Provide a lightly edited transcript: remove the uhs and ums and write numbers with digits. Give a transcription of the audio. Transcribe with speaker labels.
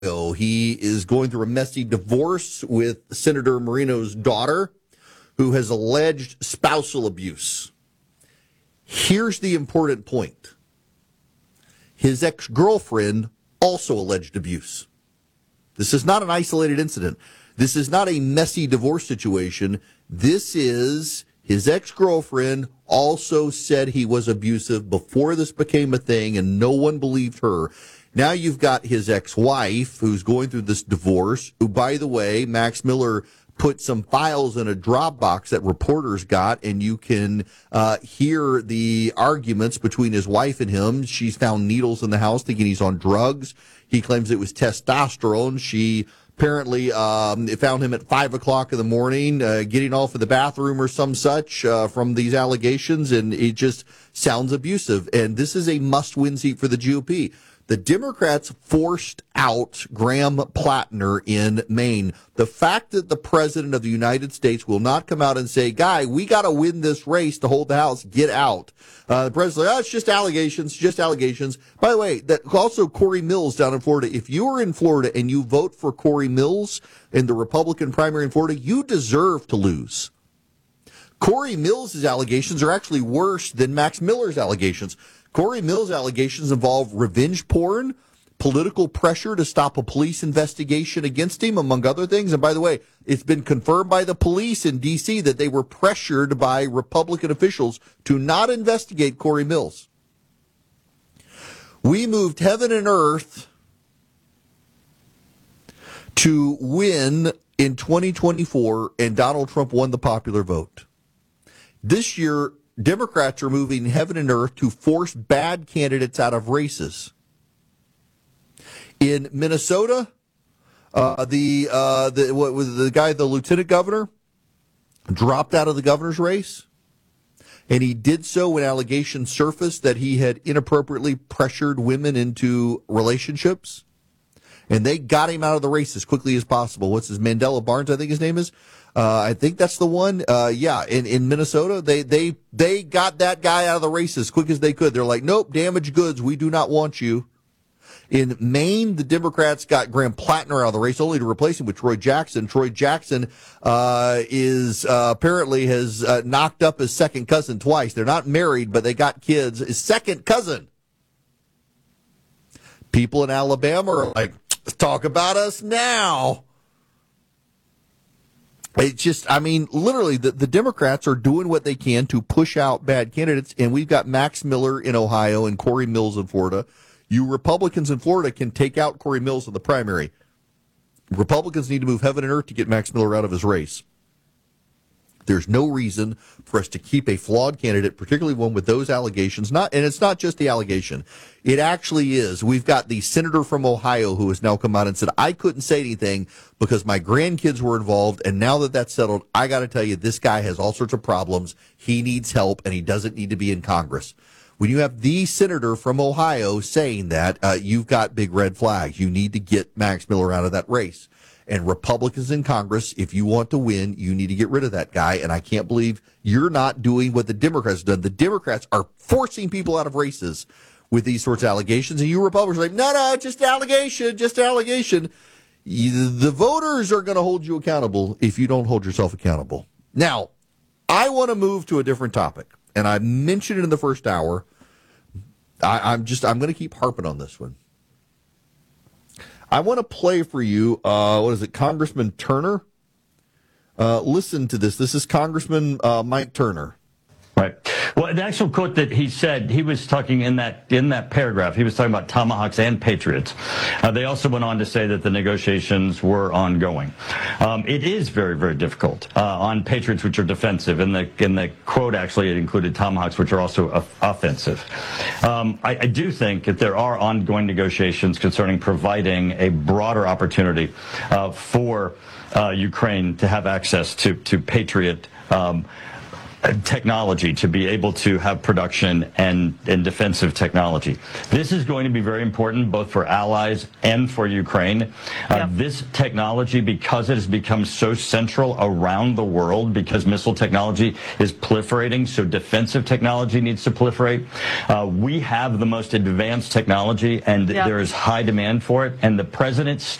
Speaker 1: He is going through a messy divorce with Senator Moreno's daughter, who has alleged spousal abuse. Here's the important point. His ex-girlfriend also alleged abuse. This is not an isolated incident. This is not a messy divorce situation. This is his ex-girlfriend also said he was abusive before this became a thing, and no one believed her. Now you've got his ex-wife who's going through this divorce, who, by the way, Max Miller put some files in a Dropbox that reporters got, and you can hear the arguments between his wife and him. She's found needles in the house thinking he's on drugs. He claims it was testosterone. She apparently found him at 5 o'clock in the morning getting off in the bathroom or some such from these allegations, and it just sounds abusive. And this is a must-win seat for the GOP. The Democrats forced out Graham Plattner in Maine. The fact that the president of the United States will not come out and say, guy, we got to win this race to hold the House, get out. The president's like, oh, it's just allegations, just allegations. By the way, that also Corey Mills down in Florida. If you are in Florida and you vote for Corey Mills in the Republican primary in Florida, you deserve to lose. Corey Mills' allegations are actually worse than Max Miller's allegations. Corey Mills' allegations involve revenge porn, political pressure to stop a police investigation against him, among other things. And by the way, it's been confirmed by the police in D.C. that they were pressured by Republican officials to not investigate Corey Mills. We moved heaven and earth to win in 2024, and Donald Trump won the popular vote. This year, Democrats are moving heaven and earth to force bad candidates out of races. In Minnesota, the guy, the lieutenant governor, dropped out of the governor's race, and he did so when allegations surfaced that he had inappropriately pressured women into relationships, and they got him out of the race as quickly as possible. What's his Mandela Barnes, I think his name is. I think that's the one. In Minnesota, they got that guy out of the race as quick as they could. They're like, nope, damaged goods. We do not want you. In Maine, the Democrats got Graham Plattner out of the race only to replace him with Troy Jackson. Troy Jackson is apparently has knocked up his second cousin twice. They're not married, but they got kids. His second cousin. People in Alabama are like, talk about us now. It's just, I mean, literally, the Democrats are doing what they can to push out bad candidates, and we've got Max Miller in Ohio and Corey Mills in Florida. You Republicans in Florida can take out Corey Mills in the primary. Republicans need to move heaven and earth to get Max Miller out of his race. There's no reason for us to keep a flawed candidate, particularly one with those allegations. And it's not just the allegation. It actually is. We've got the senator from Ohio who has now come out and said, I couldn't say anything because my grandkids were involved. And now that that's settled, I got to tell you, this guy has all sorts of problems. He needs help, and he doesn't need to be in Congress. When you have the senator from Ohio saying that, you've got big red flags. You need to get Max Miller out of that race. And Republicans in Congress, if you want to win, you need to get rid of that guy. And I can't believe you're not doing what the Democrats have done. The Democrats are forcing people out of races with these sorts of allegations. And you Republicans are like, no, just allegation, just allegation. The voters are going to hold you accountable if you don't hold yourself accountable. Now, I want to move to a different topic. And I mentioned it in the first hour. I'm going to keep harping on this one. I want to play for you, Congressman Turner? Listen to this. This is Congressman Mike Turner.
Speaker 2: Right. Well, the actual quote that he said, he was talking in that paragraph, he was talking about Tomahawks and Patriots. They also went on to say that the negotiations were ongoing. It is very, very difficult on Patriots, which are defensive. In the quote, actually, it included Tomahawks, which are also offensive. I do think that there are ongoing negotiations concerning providing a broader opportunity for Ukraine to have access to Patriot technology to be able to have production and defensive technology. This is going to be very important both for allies and for Ukraine. This technology, because it has become so central around the world, because missile technology is proliferating, so defensive technology needs to proliferate. We have the most advanced technology, and there is high demand for it, and the president's